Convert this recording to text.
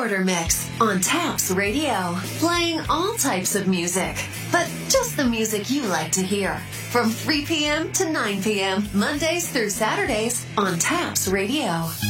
Border Mix on Taps Radio, playing all types of music, but just the music you like to hear. From 3 p.m. to 9 p.m., Mondays through Saturdays on Taps Radio.